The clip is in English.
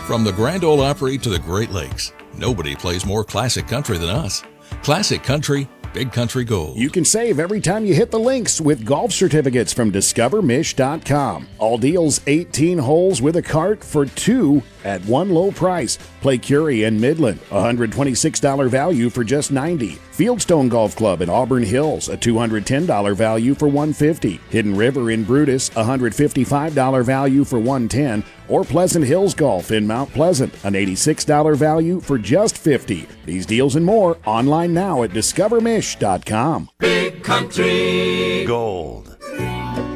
From the Grand Ole Opry to the Great Lakes, nobody plays more classic country than us. Classic country, Big Country Gold. You can save every time you hit the links with golf certificates from DiscoverMich.com. All deals 18 holes with a cart for 2 at one low price. Play Curie and Midland, $126 value for just $90. Fieldstone Golf Club in Auburn Hills, a $210 value for $150. Hidden River in Brutus, $155 value for $110. Or Pleasant Hills Golf in Mount Pleasant, an $86 value for just $50. These deals and more online now at DiscoverMich.com. Big Country Gold.